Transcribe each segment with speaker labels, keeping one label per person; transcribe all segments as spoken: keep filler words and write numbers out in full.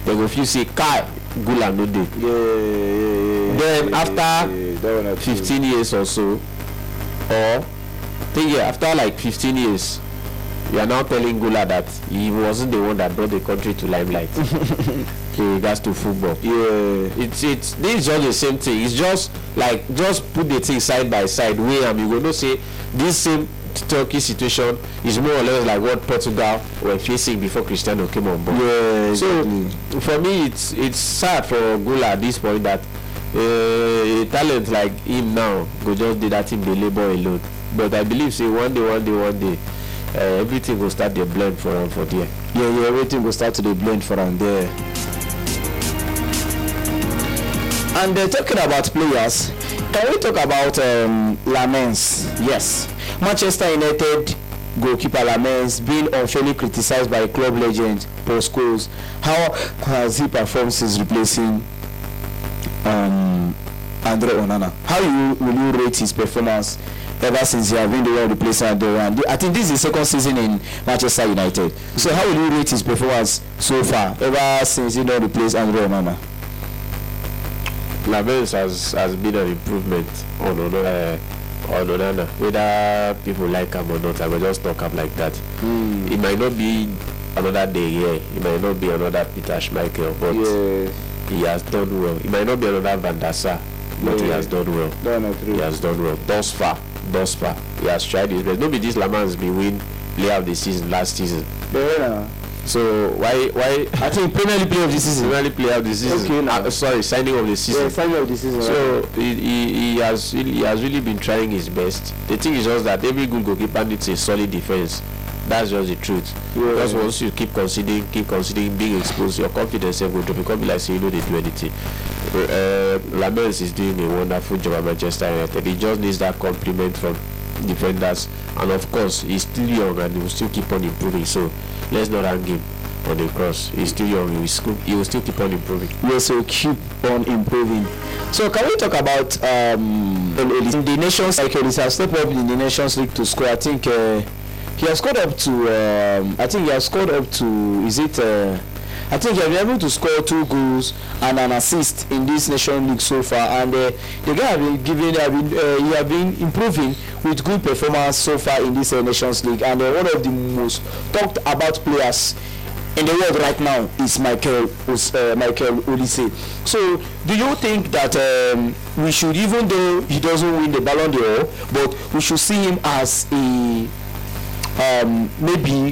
Speaker 1: they go feel say kai Gula no dey.
Speaker 2: Yeah, yeah, yeah.
Speaker 1: Then
Speaker 2: yeah,
Speaker 1: after
Speaker 2: yeah, yeah.
Speaker 1: fifteen years or so, or think yeah, after like fifteen years, you are now telling Gula that he wasn't the one that brought the country to limelight. In regards to football.
Speaker 2: Yeah.
Speaker 1: It's it's this is just the same thing. It's just like just put the thing side by side. Way and you go no say this same Turkey situation is more or less like what Portugal were facing before Cristiano came on board.
Speaker 2: Yeah.
Speaker 1: So
Speaker 2: exactly.
Speaker 1: for me, it's it's sad for Gula at this point that uh, a talent like him now go just do that in the labor alone. But I believe say one day, one day, one day, uh, everything will start to blend for him for there.
Speaker 2: Yeah, yeah, everything will start to be blend for him there. And uh, talking about players, can we talk about um, Lamens? Yes, Manchester United goalkeeper Lamens being unfairly criticized by club legend Paul Scholes. How has he performed since replacing um, Andre Onana? How you, will you rate his performance ever since he has been the one replacing Andre Onana? I think this is the second season in Manchester United. So how will you rate his performance so far ever since he don't replace Andre Onana?
Speaker 1: Lamens has has been an improvement on uh, on Onana. Whether people like him or not, I will just talk up like that.
Speaker 2: Mm.
Speaker 1: It might not be another day here. It might not be another Peter Schmeichel, but
Speaker 2: yeah.
Speaker 1: he has done well. It might not be another Van der Sar, but yeah. he has done well.
Speaker 2: No,
Speaker 1: he has done well. Thus far, thus far, he has tried his best. Nobody this Lamens been win player of the season last season.
Speaker 2: Yeah.
Speaker 1: So why why
Speaker 2: I think Premier League player of the season.
Speaker 1: Premier League player of the season.
Speaker 2: Okay, now.
Speaker 1: Uh, sorry, signing of the season.
Speaker 2: Yeah, signing of the season.
Speaker 1: So
Speaker 2: right.
Speaker 1: he, he, he has really, he has really been trying his best. The thing is just that every good goalkeeper needs a solid defense. That's just the truth.
Speaker 2: Yeah.
Speaker 1: Because once you keep considering, keep considering being exposed, your confidence will drop. Because like say you know they do anything. Uh, Lamens is doing a wonderful job at Manchester United. He just needs that compliment from defenders, and of course he's still young and he will still keep on improving. So let's not hang him on the cross. He's still young. He will still, he will still keep on improving.
Speaker 2: Yes, so keep on improving. So can we talk about um, in the Nations League? He has stepped up in the Nations League to score. I think uh, he has scored up to. Um, I think he has scored up to. Is it? Uh, I think he has been able to score two goals and an assist in this Nations League so far. And uh, the guy has been giving. Have been, uh, he has been improving with good performance so far in this uh, Nations League. And uh, one of the most talked about players in the world right now is Michael uh, Michael Olise. So, do you think that um, we should, even though he doesn't win the Ballon d'Or, but we should see him as a um, maybe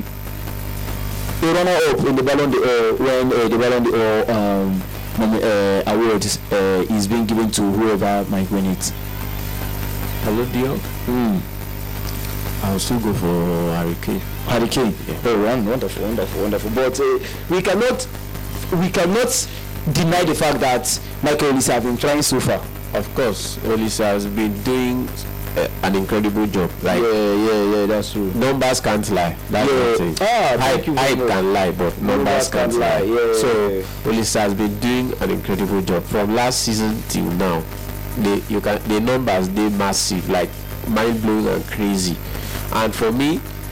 Speaker 2: a runner-up in the Ballon d'Or when uh, the Ballon d'Or um, uh, award uh, is being given to whoever might win it?
Speaker 1: Ballon d'Or?
Speaker 2: Mm.
Speaker 1: I'll still go for Harry Kane.
Speaker 2: Harry Kane. Yeah. Oh, wonderful, wonderful, wonderful. But uh, we cannot, we cannot deny the fact that Michael Olise has been trying so far.
Speaker 1: Of course, Olise has been doing uh, an incredible job. Like
Speaker 2: yeah, yeah, yeah, that's true.
Speaker 1: Numbers can't lie. That's
Speaker 2: yeah.
Speaker 1: the thing.
Speaker 2: Ah,
Speaker 1: hype, hype can lie, but numbers, numbers can't can lie. lie.
Speaker 2: Yeah,
Speaker 1: so
Speaker 2: yeah.
Speaker 1: Olise has been doing an incredible job from last season till now. The you can the numbers they massive, like mind blowing and crazy. And for me,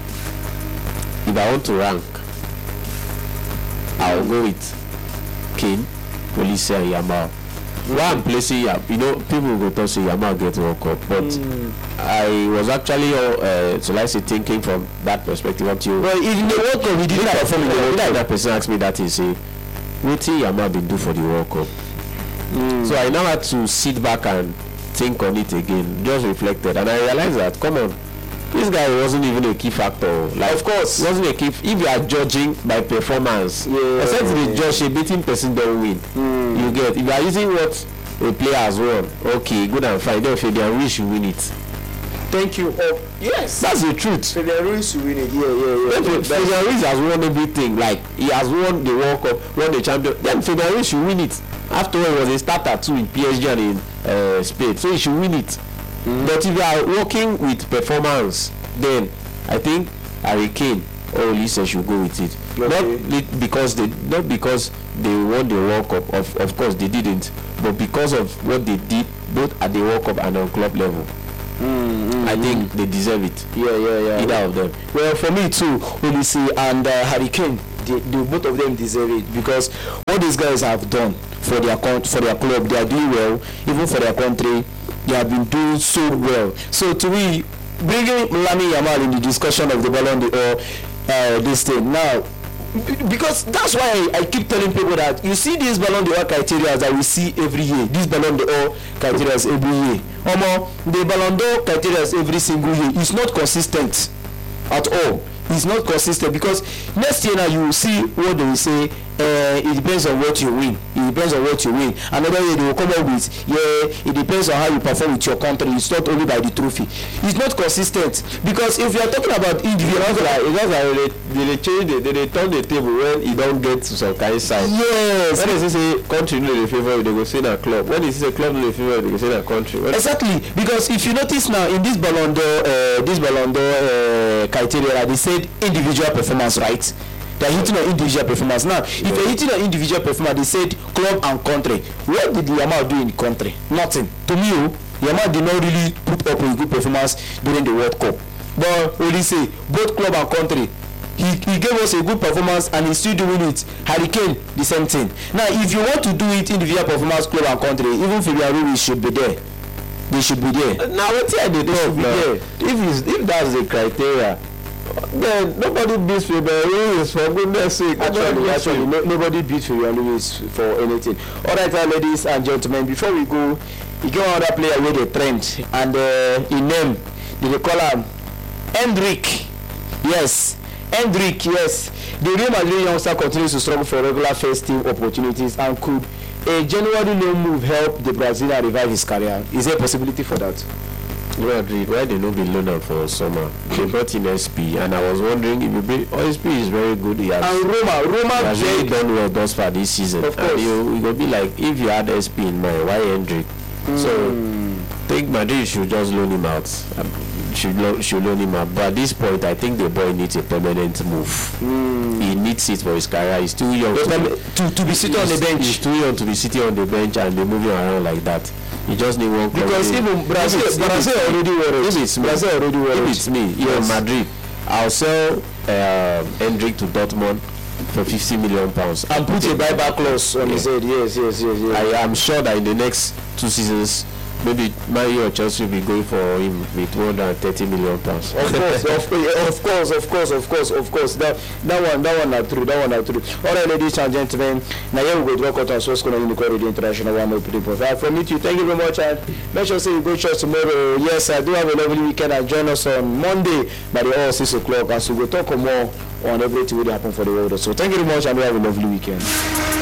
Speaker 1: if I want to rank, I'll go with Kane, Olise, and Yamal. Why I'm placing Yamal, you know, people go to say Yamal get World Cup, but mm. I was actually, uh, so let's say, thinking from that perspective until.
Speaker 2: Well, in the World Cup, we didn't perform in the World Cup.
Speaker 1: That person asked me that, he say, what did Yamal been do for the World Cup? Mm. So I now had to sit back and think on it again, just reflected, and I realized that, come on. This guy wasn't even a key factor. Like,
Speaker 2: of course,
Speaker 1: wasn't a key. F- if you are judging by performance,
Speaker 2: yeah,
Speaker 1: except
Speaker 2: yeah,
Speaker 1: the judge, a beating person don't win.
Speaker 2: Mm.
Speaker 1: You get. If you are using what a player has won, okay, good and fine. Then Fabian Ruiz you win it.
Speaker 2: Thank you. Oh, yes,
Speaker 1: that's the truth.
Speaker 2: Fabian Ruiz you win it. Yeah, yeah, yeah.
Speaker 1: Then Fabian Ruiz has won everything. Like he has won the World Cup, won the champion. Then Fabian Ruiz should win it. After all, he was a starter too in P S G and in uh, Spain, so he should win it. Mm. But if you are working with performance, then I think Harry Kane or Olise should go with it. Okay. Not because they not because they won the World Cup. Of of course they didn't, but because of what they did both at the World Cup and on club level.
Speaker 2: Mm, mm,
Speaker 1: I think
Speaker 2: mm.
Speaker 1: they deserve it.
Speaker 2: Yeah, yeah, yeah.
Speaker 1: Either
Speaker 2: yeah.
Speaker 1: of them.
Speaker 2: Well, for me too, Olise and uh, Harry Kane, they, they both of them deserve it because what these guys have done for their con- for their club, they are doing well. Even for their country, they have been doing so well. So to me, bringing Lamine Yamal in the discussion of the Ballon d'Or, uh, this thing now, because that's why I, I keep telling people that you see these Ballon d'Or criteria that we see every year. These Ballon d'Or criteria every year. Omo, the Ballon d'Or criteria every single year is not consistent at all. It's not consistent because next year now you will see what they will say. Uh, it depends on what you win. It depends on what you win. Another year they will come up with, yeah, it depends on how you perform with your country. It's not only by the trophy. It's not consistent because if you are talking about individual,
Speaker 1: it's like, it's just like they, they change the, they, they turn the table when you don't get to some kind of side.
Speaker 2: Yes.
Speaker 1: When they say country no dey favour, they go say na club. When they say club no dey favour, they go say na country. When exactly,
Speaker 2: because if you notice now in this Ballon d'Or, uh, this Ballon d'Or uh, criteria, they said individual performance, right? They are hitting on individual performance. Now, if yeah. They're hitting on individual performance, they said club and country. What did Yamal do in country? Nothing. To me, Yamal did not really put up a good performance during the World Cup. But we say both club and country, he, he gave us a good performance and he's still doing it. Harry Kane, the same thing. Now, if you want to do it individual performance, club and country, even Fabian Ruiz should be there. They should be there.
Speaker 1: Now, what they should be there. If it's, if that's the criteria, then nobody beats Fabian Ruiz, for goodness sake.
Speaker 2: Actually, actually, no, nobody beats Fabian Ruiz for anything. All right, uh, ladies and gentlemen, before we go, you go another player with a trend, and uh, in name, they call him Endrick. Yes, Endrick. Yes, the Real Madrid youngster continues to struggle for regular first team opportunities, and could a January loan move help the Brazilian revive his career? Is there a possibility for that?
Speaker 1: Real Madrid, why they no be loaned for summer? They brought in S P, and I was wondering if you bring oh, S P is very good. He has,
Speaker 2: and Roma, Roma
Speaker 1: he has really done well thus far this season.
Speaker 2: Of course,
Speaker 1: and you, it will be like if you had S P in mind, why Endrick? Mm. So, I think Madrid should just loan him out. Um, should lo- should loan him out. But at this point, I think the boy needs a permanent move. Mm. He needs it for his career. He's too young to,
Speaker 2: be, to to be sitting on the bench.
Speaker 1: He's too young to be sitting on the bench and be moving around like that. You just need one
Speaker 2: because even Brazil, if Brazil if already worried.
Speaker 1: If it's me,
Speaker 2: Brazil already worried.
Speaker 1: If it's me, yes. In Madrid, I'll sell uh, Endrick to Dortmund for fifty million pounds
Speaker 2: and put a buyback clause on his head. Yes, yes, yes, yes.
Speaker 1: I am sure that in the next two seasons, maybe Man U or Chelsea will be going for him with two hundred thirty million pounds.
Speaker 2: Of course, of, of course, of course, of course, of course. That that one, that one are true. That one are true. All right, ladies and gentlemen, now here we go to work out on Source Corner in the Radio International One Open Profile. From me to you, thank you very much, and make sure say you go church tomorrow. Yes, I do have a lovely weekend, and join us on Monday by the all six o'clock, and so we'll talk more on everything that happened for the world. So thank you very much, and we have a lovely weekend.